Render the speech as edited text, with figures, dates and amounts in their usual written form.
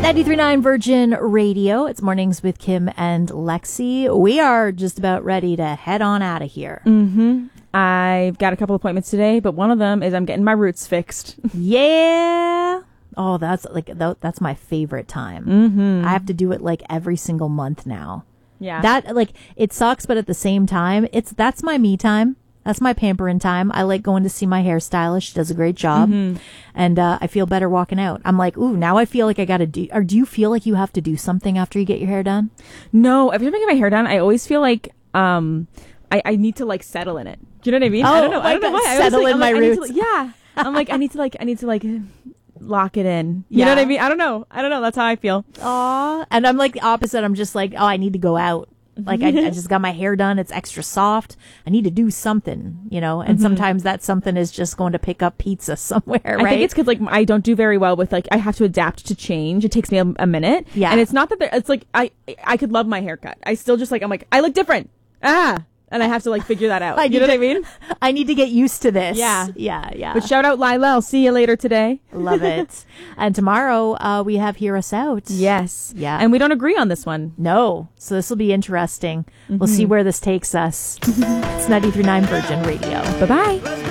93.9 Virgin Radio. It's Mornings with Kim and Lexi. We are just about ready to head on out of here. I've got a couple appointments today, but one of them is I'm getting my roots fixed. Yeah. Oh, that's my favorite time. I have to do it like every single month now. Yeah. That it sucks, but at the same time, that's my me time. That's my pampering time. I like going to see my hairstylist. She does a great job. And I feel better walking out. I'm like, ooh, now I feel like I got to do, or do you feel like you have to do something after you get your hair done? No, every time I get my hair done, I always feel like I need to like settle in it. Do you know what I mean? Oh, I don't know. I don't know why. Settle in my roots. Yeah. I'm like, I need to lock it in. You know what I mean? I don't know. That's how I feel. Aw. And I'm like the opposite. I'm just like, oh, I need to go out. Like I just got my hair done. It's extra soft. I need to do something, you know, and sometimes that something is just going to pick up pizza somewhere, right? I think it's because like I don't do very well with like, I have to adapt to change. It takes me a minute. Yeah. And it's not that it's like, I could love my haircut. I still just like, I'm like, I look different. And I have to like figure that out. You know what I mean? I need to get used to this. Yeah. Yeah. But shout out Lila. I'll see you later today. Love it. And tomorrow we have Hear Us Out. Yes. Yeah. And we don't agree on this one. No. So this will be interesting. We'll see where this takes us. It's 93.9 Virgin Radio. Bye-bye.